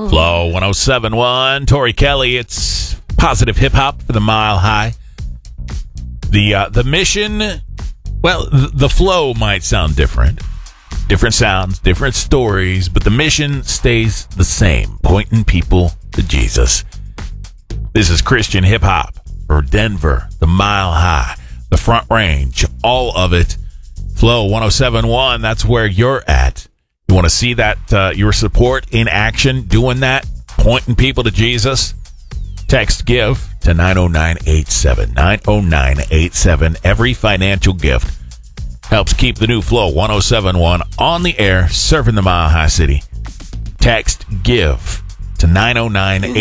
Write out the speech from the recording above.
Flow 1071, Tori Kelly. It's positive hip hop for the Mile High. The mission, well, the flow might sound different. Different sounds, different stories, but the mission stays the same, pointing people to Jesus. This is Christian hip hop for Denver, the Mile High, the Front Range, all of it. Flow 1071, that's where you're at. You want to see that your support in action, doing that, pointing people to Jesus? Text GIVE to 90987. 90987. Every financial gift helps keep the new Flow 1071 on the air, serving the Mile High City. Text GIVE to 90987.